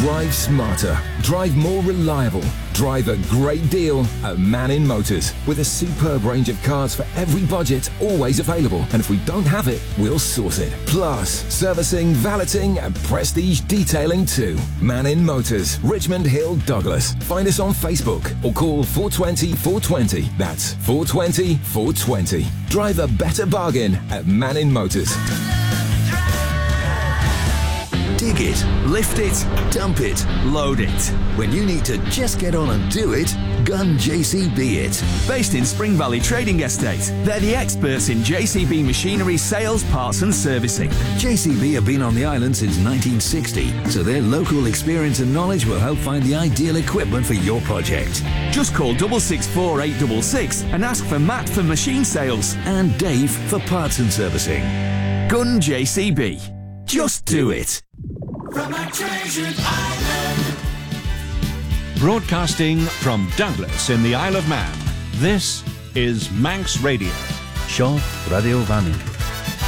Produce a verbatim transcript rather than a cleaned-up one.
Drive smarter. Drive more reliable. Drive a great deal at Mannin Motors. With a superb range of cars for every budget, always available. And if we don't have it, we'll source it. Plus, servicing, valeting and prestige detailing too. Mannin Motors, Richmond Hill, Douglas. Find us on Facebook or call four two zero, four two zero. That's four two zero, four two zero. Drive a better bargain at Mannin Motors. Dig it, lift it, dump it, load it. When you need to just get on and do it, Gun J C B it. Based in Spring Valley Trading Estate, they're the experts in J C B machinery sales, parts and servicing. J C B have been on the island since nineteen sixty, so their local experience and knowledge will help find the ideal equipment for your project. Just call double six four eight six six and ask for Matt for machine sales and Dave for parts and servicing. Gun J C B. Just do it. From a treasured island. Broadcasting from Douglas in the Isle of Man, this is Manx Radio. Seo Radio Vannin.